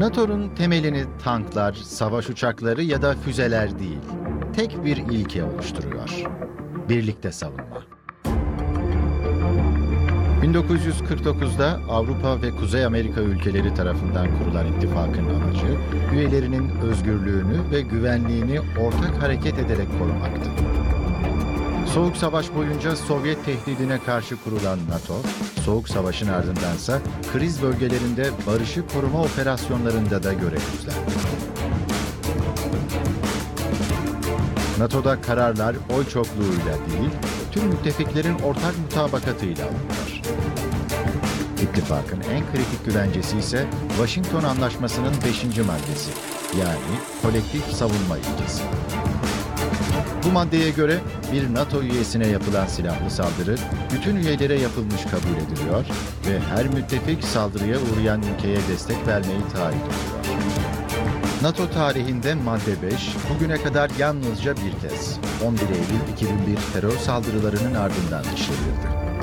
NATO'nun temelini tanklar, savaş uçakları ya da füzeler değil, tek bir ilke oluşturuyor. Birlikte savunma. 1949'da Avrupa ve Kuzey Amerika ülkeleri tarafından kurulan ittifakın amacı, üyelerinin özgürlüğünü ve güvenliğini ortak hareket ederek korumaktı. Soğuk Savaş boyunca Sovyet tehdidine karşı kurulan NATO, Soğuk Savaş'ın ardındansa kriz bölgelerinde barışı koruma operasyonlarında da görev üstlendi. NATO'da kararlar oy çokluğuyla değil, tüm müttefiklerin ortak mutabakatıyla alınıyor. İttifakın en kritik güvencesi ise Washington Anlaşması'nın 5. maddesi, yani kolektif savunma ilkesi. Bu maddeye göre bir NATO üyesine yapılan silahlı saldırı bütün üyelere yapılmış kabul ediliyor ve her müttefik saldırıya uğrayan ülkeye destek vermeyi taahhüt ediyor. NATO tarihinde madde 5, bugüne kadar yalnızca bir kez 11 Eylül 2001 terör saldırılarının ardından işlenildi.